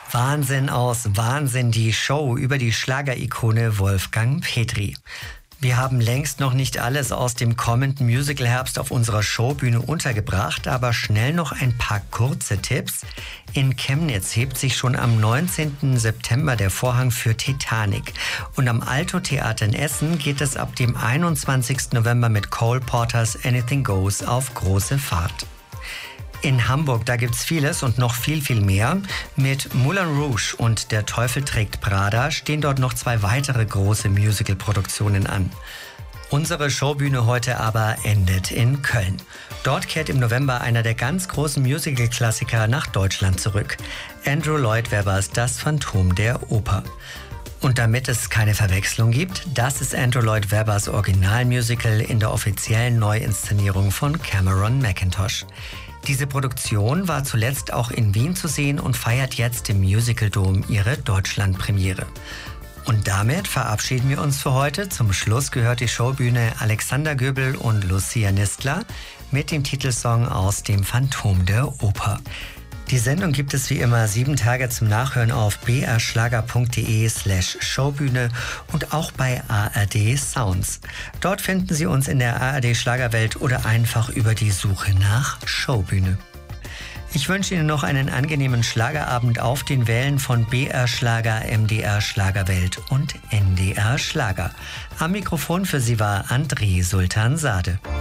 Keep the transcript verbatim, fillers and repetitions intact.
Wahnsinn aus Wahnsinn, die Show über die Schlagerikone Wolfgang Petri. Wir haben längst noch nicht alles aus dem kommenden Musical-Herbst auf unserer Showbühne untergebracht, aber schnell noch ein paar kurze Tipps. In Chemnitz hebt sich schon am neunzehnten September der Vorhang für Titanic. Und am Alto Theater in Essen geht es ab dem einundzwanzigsten November mit Cole Porters Anything Goes auf große Fahrt. In Hamburg, da gibt's vieles und noch viel, viel mehr. Mit Moulin Rouge und Der Teufel trägt Prada stehen dort noch zwei weitere große Musical-Produktionen an. Unsere Showbühne heute aber endet in Köln. Dort kehrt im November einer der ganz großen Musical-Klassiker nach Deutschland zurück. Andrew Lloyd Webbers Das Phantom der Oper. Und damit es keine Verwechslung gibt, das ist Andrew Lloyd Webbers Originalmusical in der offiziellen Neuinszenierung von Cameron Mackintosh. Diese Produktion war zuletzt auch in Wien zu sehen und feiert jetzt im Musical Dome ihre Deutschlandpremiere. Und damit verabschieden wir uns für heute. Zum Schluss gehört die Showbühne Alexander Göbel und Lucia Nistler mit dem Titelsong aus dem Phantom der Oper. Die Sendung gibt es wie immer sieben Tage zum Nachhören auf brschlager.de slash Showbühne und auch bei A R D Sounds. Dort finden Sie uns in der A R D Schlagerwelt oder einfach über die Suche nach Showbühne. Ich wünsche Ihnen noch einen angenehmen Schlagerabend auf den Wellen von B R Schlager, M D R Schlagerwelt und N D R Schlager. Am Mikrofon für Sie war André Sultan Sade.